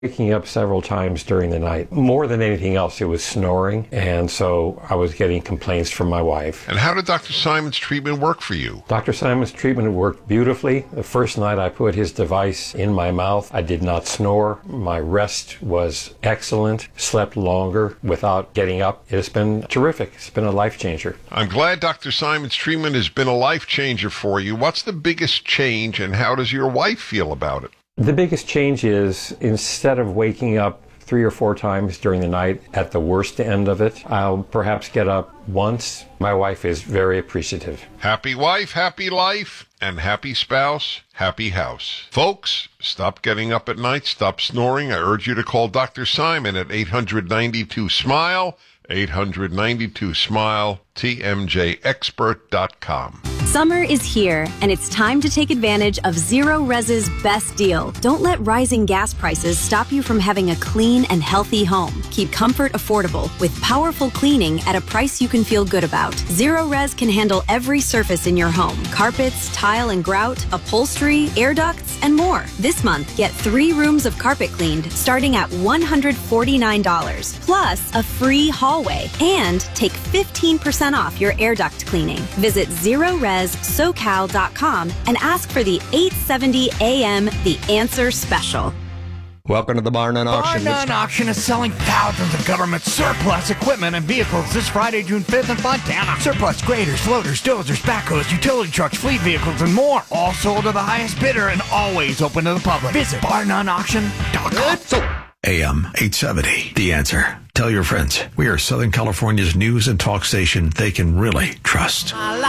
Waking up several times during the night. More than anything else, it was snoring, and so I was getting complaints from my wife. And how did Dr. Simon's treatment work for you? Dr. Simon's treatment worked beautifully. The first night I put his device in my mouth, I did not snore. My rest was excellent, slept longer without getting up. It has been terrific. It's been a life changer. I'm glad Dr. Simon's treatment has been a life changer for you. What's the biggest change, and how does your wife feel about it? The biggest change is, instead of waking up 3 or 4 times during the night at the worst end of it, I'll perhaps get up once. My wife is very appreciative. Happy wife, happy life, and happy spouse, happy house. Folks, stop getting up at night, stop snoring. I urge you to call Dr. Simon at 800-92-SMILE, 800-92-SMILE, tmjexpert.com. Summer is here, and it's time to take advantage of Zero Res's best deal. Don't let rising gas prices stop you from having a clean and healthy home. Keep comfort affordable with powerful cleaning at a price you can feel good about. Zero Res can handle every surface in your home: carpets, tile and grout, upholstery, air ducts, and more. This month, get 3 rooms of carpet cleaned starting at $149, plus a free hallway, and take 15% off your air duct cleaning. Visit ZeroResSocal.com and ask for the 870 AM The Answer Special. Welcome to the Bar None Auction. Bar None Auction is selling thousands of government surplus equipment and vehicles this Friday, June 5th in Fontana. Surplus graders, loaders, dozers, backhoes, utility trucks, fleet vehicles, and more. All sold to the highest bidder and always open to the public. Visit BarNoneAuction.com. AM 870, The Answer. Tell your friends, we are Southern California's news and talk station they can really trust.